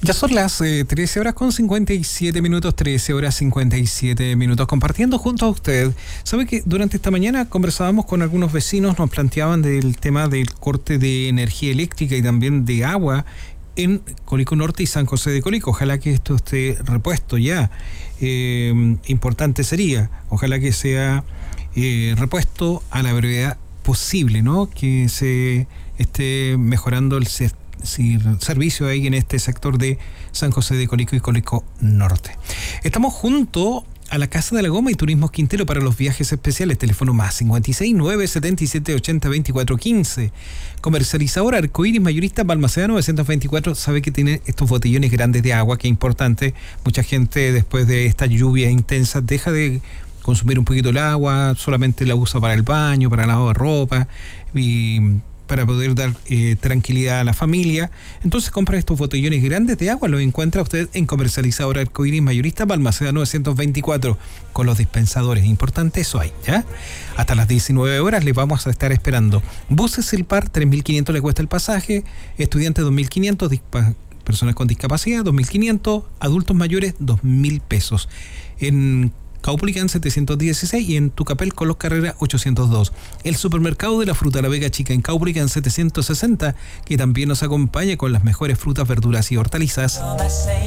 Ya son las 13 horas con 57 minutos, 13 horas 57 minutos, compartiendo junto a usted. Sabe que durante esta mañana conversábamos con algunos vecinos, nos planteaban del tema del corte de energía eléctrica y también de agua en Colicó Norte y San José de Colicó. Ojalá que esto esté repuesto ya. Importante sería, ojalá que sea repuesto a la brevedad posible, ¿no? Que se esté mejorando el servicio ahí en este sector de San José de Colicó y Colicó Norte. Estamos junto a la Casa de la Goma y Turismos Quintero para los viajes especiales. Teléfono más 56 977 80 24 15. Comercializadora Arcoíris Mayorista Balmaceda 924. Sabe que tiene estos botellones grandes de agua, que es importante. Mucha gente después de estas lluvias intensas deja de consumir un poquito el agua, solamente la usa para el baño, para el lavado de ropa y para poder dar tranquilidad a la familia. Entonces compra estos botellones grandes de agua, los encuentra usted en Comercializadora Arcoíris Mayorista Balmaceda 924 con los dispensadores. Importante eso hay, ¿ya? Hasta las 19 horas les vamos a estar esperando. Buses El Par, 3.500 le cuesta el pasaje, estudiantes 2.500, personas con discapacidad 2.500, adultos mayores 2.000 pesos. En Caupolicán 716 y en Tucapel Colos Carrera 802. El supermercado de la fruta La Vega Chica en Caupolicán 760, que también nos acompaña con las mejores frutas, verduras y hortalizas.